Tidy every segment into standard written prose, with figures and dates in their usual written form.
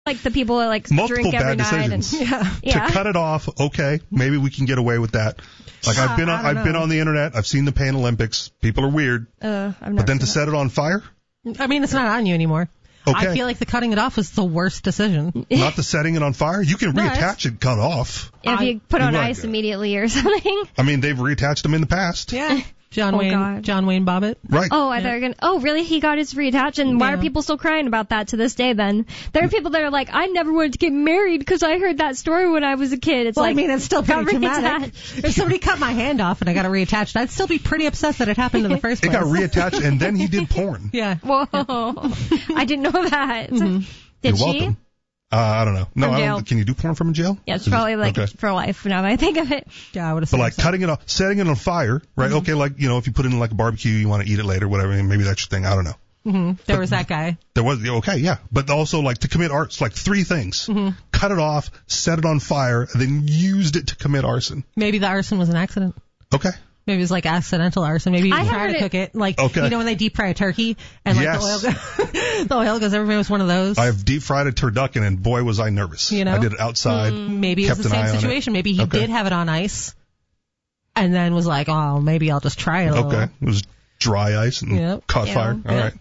like the people that like multiple drink every bad night decisions. and To cut it off, okay, maybe we can get away with that. Like I've been on the internet, I've seen the Pan Olympics. People are weird. But then to set it on fire? I mean, it's not on you anymore. Okay. I feel like the cutting it off was the worst decision. Not the setting it on fire? You can reattach it, cut off. If you put on ice immediately or something. I mean, they've reattached them in the past. Yeah. John Wayne Bobbitt. Right. Oh, I thought you were oh, really? He got his reattached? And why are people still crying about that to this day then? There are people that are like, I never wanted to get married because I heard that story when I was a kid. It's I mean, it's still pretty traumatic. If somebody cut my hand off and I got it reattached, I'd still be pretty upset that it happened in the first place. It got reattached and then he did porn. Yeah. Whoa. I didn't know that. Mm-hmm. Did You're she? welcome. I don't know. No, From jail. can you do porn from a jail? Yeah, it's probably like for life now that I think of it. Yeah, I would have. But like cutting it off, setting it on fire, right? Okay, like, if you put it in like a barbecue, you want to eat it later, whatever, maybe that's your thing. I don't know. Mm-hmm. There was that guy. There was, okay, yeah. But also like to commit arson, like 3 things. Mm-hmm. Cut it off, set it on fire, and then used it to commit arson. Maybe the arson was an accident. Okay. Maybe it was like accidental arson. Maybe you try to cook it. Like, when they deep fry a turkey and like the oil goes everywhere. It was one of those. I have deep fried a turducken and boy was I nervous. I did it outside. Maybe it was the same situation. Maybe he did have it on ice and then was like, oh, maybe I'll just try it a little. Okay. It was dry ice and caught fire. All right.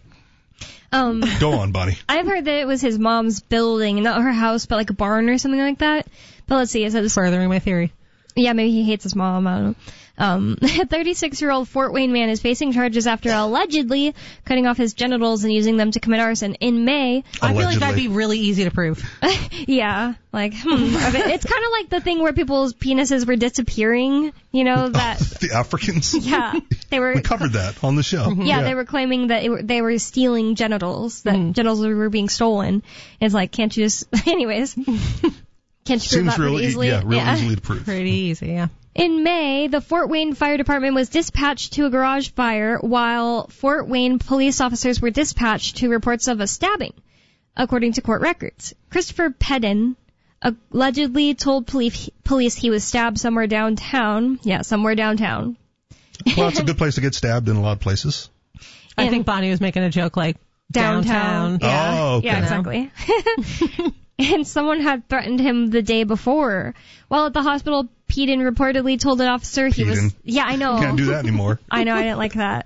Go on, Bonnie. I've heard that it was his mom's building, not her house, but like a barn or something like that. But let's see. It says furthering my theory. Yeah, maybe he hates his mom. I don't know. A 36-year-old Fort Wayne man is facing charges after allegedly cutting off his genitals and using them to commit arson in May. I feel like that'd be really easy to prove. Yeah, like, it's kind of like the thing where people's penises were disappearing, that... the Africans? Yeah. We covered that on the show. Yeah, they were claiming that they were stealing genitals, that genitals were being stolen. It's like, can't you just... Anyways... Can't you prove that pretty easily? Yeah, real easily to prove. Pretty easy, yeah. In May, the Fort Wayne Fire Department was dispatched to a garage fire while Fort Wayne police officers were dispatched to reports of a stabbing, according to court records. Christopher Pedden allegedly told police he was stabbed somewhere downtown. Yeah, somewhere downtown. Well, it's a good place to get stabbed in a lot of places. I think Bonnie was making a joke like downtown. Yeah. Oh, okay. Yeah, exactly. And someone had threatened him the day before. While at the hospital, Peden reportedly told an officer he was... Yeah, I know. Can't do that anymore. I know, I didn't like that.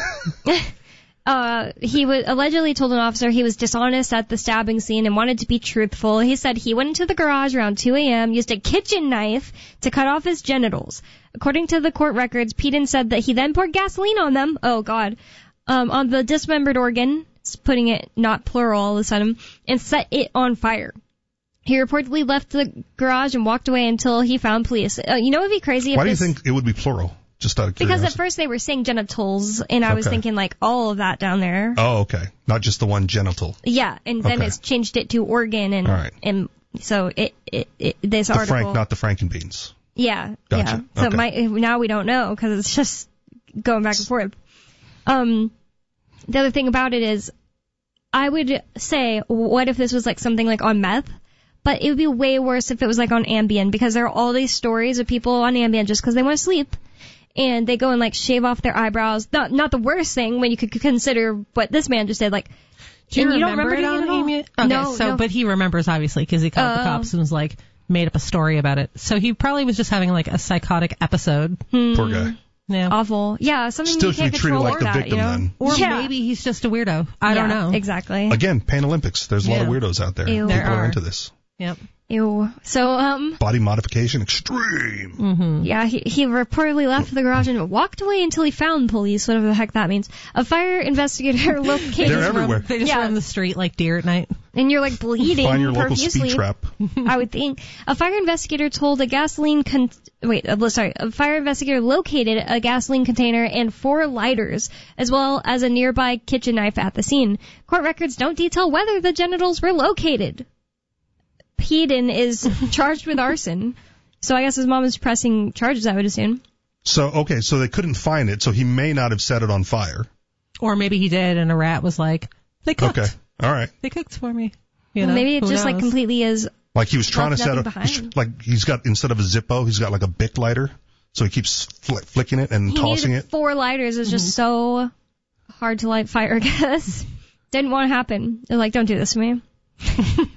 He allegedly told an officer he was dishonest at the stabbing scene and wanted to be truthful. He said he went into the garage around 2 a.m., used a kitchen knife to cut off his genitals. According to the court records, Peden said that he then poured gasoline on them. Oh, God. On the dismembered organ, putting it not plural all of a sudden, and set it on fire. He reportedly left the garage and walked away until he found police. What would be crazy? Why do you think it would be plural? Just out of curiosity. Because at first they were saying genitals, and I was thinking like all of that down there. Oh, okay. Not just the one genital. Yeah, and then it's changed it to organ, and and so this article. Frank, not the Frankenbeans. Yeah, gotcha. Yeah. So now we don't know because it's just going back and forth. The other thing about it is, I would say, what if this was like something like on meth? But it would be way worse if it was like on Ambien, because there are all these stories of people on Ambien just because they want to sleep, and they go and like shave off their eyebrows. Not the worst thing when you could consider what this man just did. Like, do you remember it on Ambien? Okay, no. But he remembers obviously because he called the cops and was like made up a story about it. So he probably was just having like a psychotic episode. Poor guy. Yeah. Awful. Yeah, something still you can't should be treated control like the victim then. Or maybe he's just a weirdo. I don't know. Exactly. Again, Pan Olympics. There's a lot of weirdos out there. People are into this. Yep. Ew. So, body modification extreme. Mm-hmm. Yeah, he reportedly left the garage and walked away until he found police, whatever the heck that means. A fire investigator located... They're everywhere. They just run the street like deer at night. And you're like bleeding Find your local profusely. speed trap. I would think. A fire investigator told a fire investigator located a gasoline container and 4 lighters, as well as a nearby kitchen knife at the scene. Court records don't detail whether the genitals were located. Peden is charged with arson. So I guess his mom is pressing charges, I would assume. So they couldn't find it, so he may not have set it on fire. Or maybe he did, and a rat was like, they cooked. Okay, all right. They cooked for me. Maybe it just like completely is... Like he was trying to set up... He's got, instead of a Zippo, he's got like a Bic lighter, so he keeps flicking it and tossing it. 4 lighters is just so hard to light fire, I guess. Didn't want to happen. They're like, don't do this to me.